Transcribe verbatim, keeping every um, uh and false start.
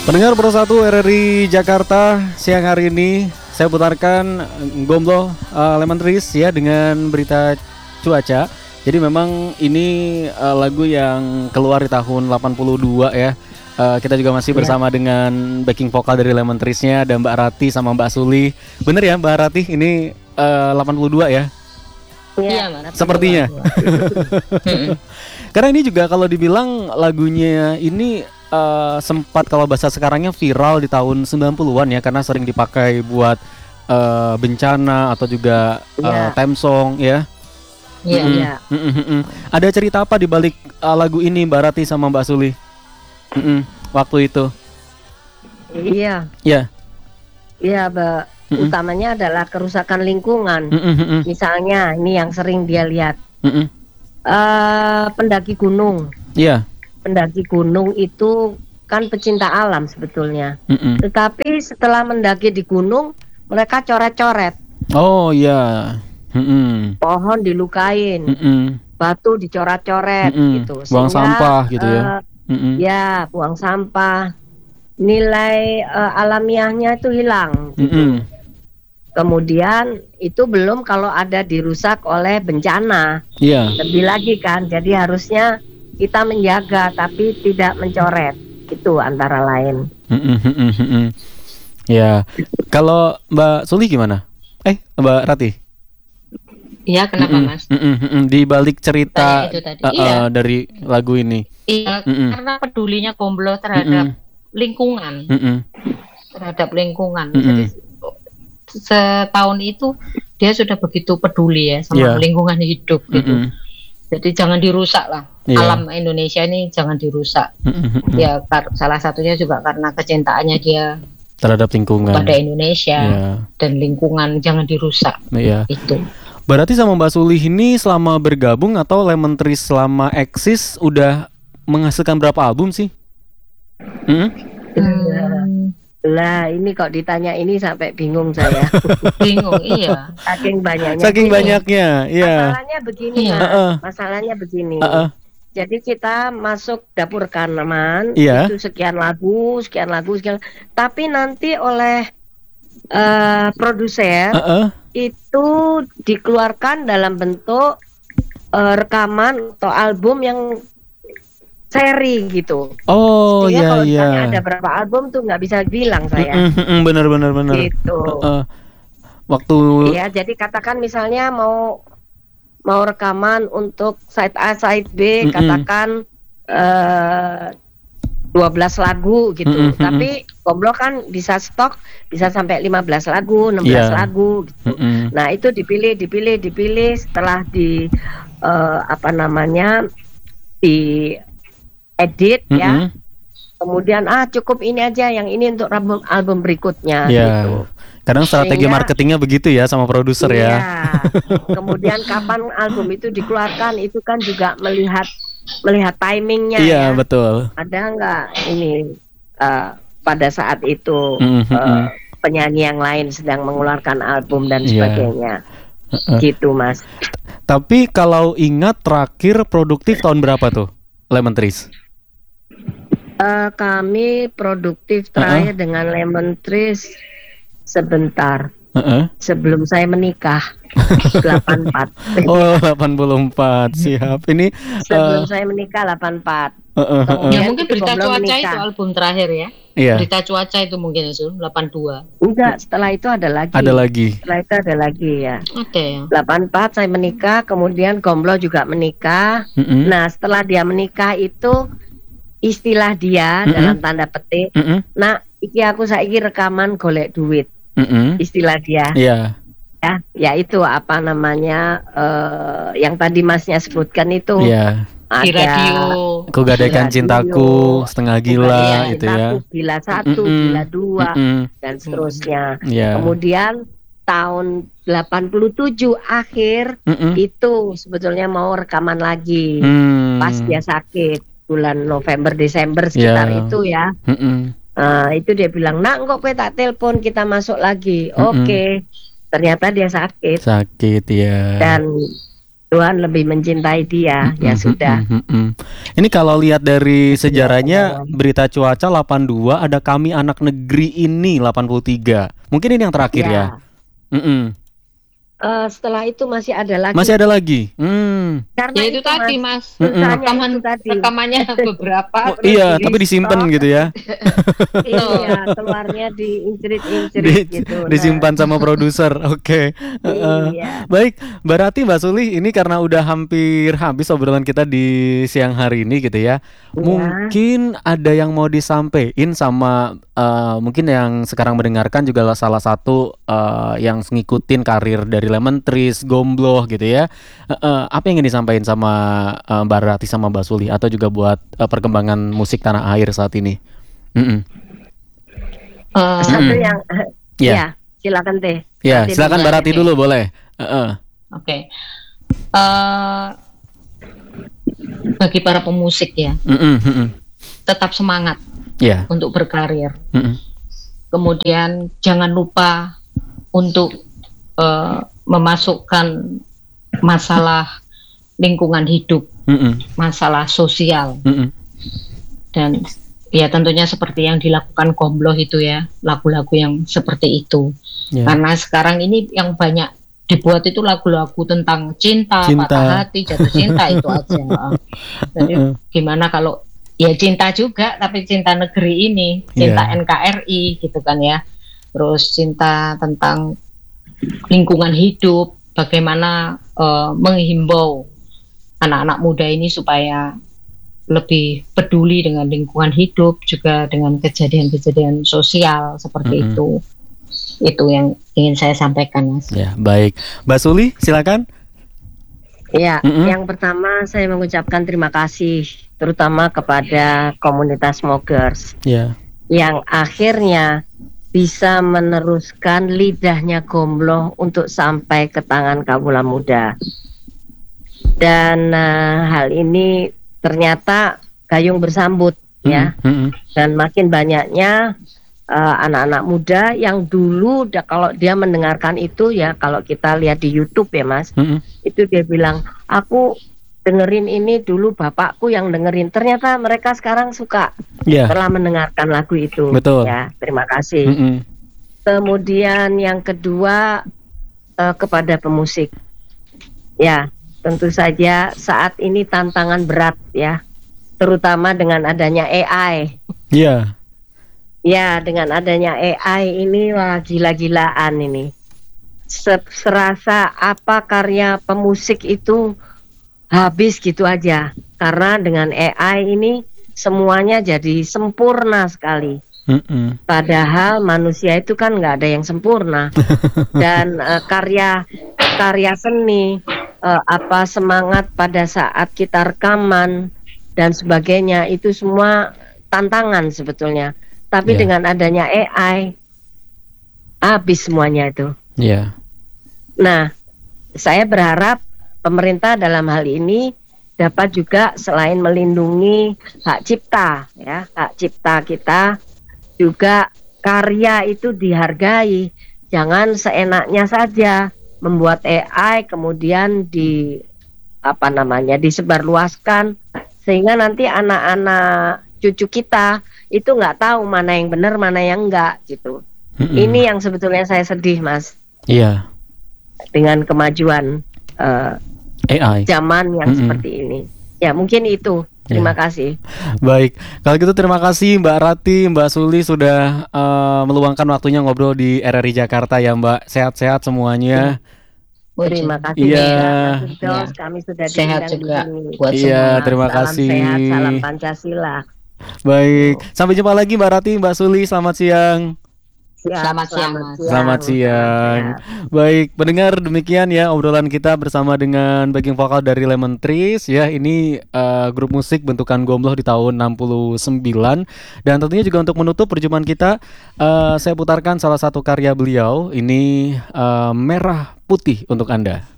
Pendengar Persatu R R I Jakarta, siang hari ini saya putarkan Gomblo uh, Lemon Trees ya dengan berita cuaca. Jadi memang ini uh, lagu yang keluar di tahun delapan puluh dua ya. Uh, kita juga masih bersama ya. Dengan backing vokal dari Lemon Trees-nya ada Mbak Rati sama Mbak Suli. Bener ya Mbak Rati, ini uh, delapan puluh dua ya? Iya, Mbak. Sepertinya. Karena ini juga kalau dibilang lagunya ini uh, sempat kalau bahasa sekarangnya viral di tahun sembilan puluhan ya, karena sering dipakai buat uh, bencana atau juga uh, theme song ya. Iya, iya. Ada cerita apa di balik uh, lagu ini Mbak Rati sama Mbak Suli? Mm-mm, waktu itu. Iya. Iya. Iya, Mbak. Mm-mm. Utamanya adalah kerusakan lingkungan. Mm-mm. Misalnya ini yang sering dia lihat. Mm-mm. Uh, pendaki gunung. Iya. Pendaki gunung itu kan pecinta alam sebetulnya. Mm-mm. Tetapi setelah mendaki di gunung, mereka coret-coret. Oh iya. Mm-mm. Pohon dilukain. Mm-mm. Batu dicoret-coret gitu. Buang Sehingga, sampah gitu ya. Uh, ya, buang sampah. Nilai uh, alamiahnya itu hilang gitu. Mm-mm. Kemudian itu belum kalau ada dirusak oleh bencana. Iya. Lebih lagi kan. Jadi harusnya kita menjaga tapi tidak mencoret. Itu antara lain. Mm-mm. Ya. Kalau Mbak Suli gimana? Eh, Mbak Rati? Iya, kenapa Mm-mm. Mas? Mm-mm. Di balik cerita itu tadi. uh, Iya. uh, dari lagu ini. Iya, Mm-mm. karena pedulinya Gomblo terhadap Mm-mm. lingkungan, Mm-mm. terhadap lingkungan. Mm-mm. Jadi setahun itu dia sudah begitu peduli ya sama Yeah. lingkungan hidup gitu. Mm-mm. Jadi jangan dirusak lah. Yeah. Alam Indonesia ini jangan dirusak. Mm-mm. Ya kar- salah satunya juga karena kecintaannya dia Terhadap lingkungan. pada Indonesia Yeah. dan lingkungan jangan dirusak. Iya. Itu. Berarti sama Mbak Suli ini selama bergabung atau Lemon Trees selama eksis udah menghasilkan berapa album sih? Hmm? Hmm, Lah ini kok ditanya ini sampai bingung saya. bingung, iya. Saking banyaknya. Saking Ini, banyaknya, iya. Masalahnya begini, Iya. Mas. Uh-uh. Masalahnya begini. Uh-uh. Jadi kita masuk dapur rekaman, Iya. itu sekian lagu, sekian lagu, sekian. Tapi nanti oleh uh, produser Uh-uh. itu dikeluarkan dalam bentuk uh, rekaman atau album yang seri gitu. Oh Sehingga iya kalau iya. ditanya ada berapa album tuh nggak bisa bilang saya. Mm-mm, bener bener bener. Gitu. Uh-uh. Waktu. Ya, jadi katakan misalnya mau mau rekaman untuk side A, side B, Mm-mm. katakan uh, dua belas lagu gitu. Mm-mm, mm-mm. Tapi Gomblo kan bisa stok bisa sampai lima belas lagu, enam belas Yeah. lagu gitu. Mm-mm. Nah, itu dipilih, dipilih, dipilih setelah di uh, apa namanya? di edit ya. Mm-mm. Kemudian ah cukup ini aja, yang ini untuk album album berikutnya Iya. gitu. Kadang strategi Sehingga- marketingnya begitu ya sama produser Iya. ya. Kemudian kapan album itu dikeluarkan itu kan juga melihat melihat timingnya Iya ya. betul. Ada nggak ini uh, pada saat itu Mm-mm. uh, penyanyi yang lain sedang mengeluarkan album dan Iya. sebagainya. Uh-uh. Gitu Mas. Tapi kalau ingat terakhir produktif tahun berapa tuh Lemon Trees? Uh, kami produktif terakhir dengan Lemon Trees sebentar Uh-uh. sebelum saya menikah delapan puluh empat. Oh delapan puluh empat siap. Ini Sebelum uh, saya menikah delapan puluh empat. uh, uh, uh, uh. Ya Kemudian mungkin itu berita Gomblo cuaca menikah. itu album terakhir ya. Iya. Berita cuaca itu mungkin itu delapan puluh dua. Enggak, setelah itu ada lagi. Ada lagi. Setelah itu ada lagi ya. Ada ya. delapan puluh empat saya menikah, kemudian Gomblo juga menikah. Mm-mm. Nah, setelah dia menikah itu istilah dia Mm-mm. dalam tanda petik, Mm-mm. nah iki aku saiki rekaman golek duit. Mm-mm. Istilah dia. Iya. Ya, ya itu apa namanya eh, yang tadi Masnya sebutkan itu. Iya. Di Ada radio. Ku gadaikan Radio, cintaku setengah gila Bukan itu Cintaku, ya. Bila satu, Mm-mm. bila dua, Mm-mm. dan seterusnya. Iya. Kemudian tahun delapan puluh tujuh akhir Mm-mm. itu sebetulnya mau rekaman lagi. Hmm. Pas dia sakit bulan November Desember sekitar Ya. itu ya. Mm-mm. Nah, itu dia bilang, "Nak, kok kowe tak telepon kita masuk lagi." Mm-mm. Oke. Ternyata dia sakit Sakit ya. dan Tuhan lebih mencintai dia, ya Mm-mm, sudah. mm-mm, mm-mm. Ini kalau lihat dari sejarahnya berita cuaca delapan puluh dua, ada Kami Anak Negeri Ini delapan puluh tiga. Mungkin ini yang terakhir ya. Ya, Mm-mm. eh, setelah itu masih ada lagi. Masih ada lagi. Hmm. Karena Ya itu tadi Mas, Mm-mm. susahnya rekaman itu tadi. rekamannya beberapa. Oh, terus iya, di- tapi disimpan stop. gitu ya. Iya, keluarnya diincerit-incerit Di- gitu. Nah, disimpan sama produser. Oke. Heeh. iya. Baik, Mbak Rati, Mbak Suli, ini karena udah hampir habis obrolan kita di siang hari ini gitu ya. Mungkin ada yang mau disampaikan sama eh, mungkin yang sekarang mendengarkan juga salah satu eh, yang ngikutin karir dari Lemon Trees, Gombloh gitu ya. Eh, eh, apa yang ingin disampaikan sama eh, Mbak Rati sama Mbak Suli atau juga buat eh, perkembangan musik tanah air saat ini? Mm-mm. Eh, Satu Mm-mm. yang Iya. ya, silakan Teh. Ya, Rati silakan dulu. Mbak Rati Oke. dulu boleh. Heeh. Oke. Eh, bagi para pemusik ya, Mm-mm, mm-mm. tetap semangat Ya. untuk berkarir. Mm-mm. Kemudian jangan lupa untuk eh, memasukkan masalah lingkungan hidup, Mm-mm, masalah sosial, mm-mm. dan ya tentunya seperti yang dilakukan Gombloh itu ya, lagu-lagu yang seperti itu. Ya. Karena sekarang ini yang banyak dibuat itu lagu-lagu tentang cinta, Cinta. patah hati, jatuh cinta itu aja. Jadi Heeh. gimana kalau ya cinta juga tapi cinta negeri ini, cinta Iya. N K R I gitu kan ya. Terus cinta tentang lingkungan hidup, bagaimana eh, menghimbau anak-anak muda ini supaya lebih peduli dengan lingkungan hidup, juga dengan kejadian-kejadian sosial seperti Mm-mm. itu. Itu yang ingin saya sampaikan, Mas. Ya, baik. Mbak Suli, silakan. Ya, Mm-mm. yang pertama saya mengucapkan terima kasih terutama kepada komunitas Smokers Ya. yang akhirnya bisa meneruskan lidahnya Gombloh untuk sampai ke tangan kawula muda. Dan eh, hal ini ternyata gayung bersambut ya, Mm-mm, mm-mm. dan makin banyaknya eh, anak-anak muda yang dulu da- kalau dia mendengarkan itu ya, kalau kita lihat di YouTube ya Mas, Mm-mm. itu dia bilang, aku dengerin ini dulu bapakku yang dengerin. Ternyata mereka sekarang suka Ya. setelah mendengarkan lagu itu. Betul. Ya, terima kasih. Mm-mm. Kemudian yang kedua eh, kepada pemusik. Ya, tentu saja saat ini tantangan berat ya, terutama dengan adanya A I. Ya. Ya, dengan adanya A I ini wah gila-gilaan ini. Se- Serasa apa karya pemusik itu habis gitu aja. Karena dengan A I ini semuanya jadi sempurna sekali. Mm-mm. Padahal manusia itu kan nggak ada yang sempurna. Dan eh, karya karya seni, eh, apa semangat pada saat kita rekaman dan sebagainya itu semua tantangan sebetulnya. Tapi Ya. dengan adanya A I habis semuanya itu. Ya. Nah, saya berharap pemerintah dalam hal ini dapat juga selain melindungi hak cipta ya, hak cipta kita, juga karya itu dihargai. Jangan seenaknya saja membuat A I kemudian di apa namanya disebarluaskan sehingga nanti anak-anak cucu kita itu nggak tahu mana yang benar mana yang enggak gitu. Mm-mm. Ini yang sebetulnya saya sedih Mas, Iya. dengan kemajuan eh, A I. zaman yang Mm-mm. seperti ini. Ya mungkin itu. Terima kasih. Baik, kalau gitu terima kasih Mbak Rati, Mbak Suli sudah eh, meluangkan waktunya ngobrol di R R I Jakarta ya Mbak. Sehat-sehat semuanya. Terima kasih. Iya. Mas Dos, Iya. kami sudah Sehat diundang di juga sini. buat Iya, semua. terima Salam kasih. sehat, salam Pancasila. Baik, sampai jumpa lagi Mbak Rati, Mbak Suli. Selamat siang. Siap, Selamat siang, Mas. Selamat siang. Selamat Baik, pendengar demikian ya obrolan kita bersama dengan backing vokal dari Lemon Trees ya. Ini eh, grup musik bentukan Gombloh di tahun enam puluh sembilan. Dan tentunya juga untuk menutup perjumpaan kita, eh, saya putarkan salah satu karya beliau. Ini eh, Merah Putih untuk Anda.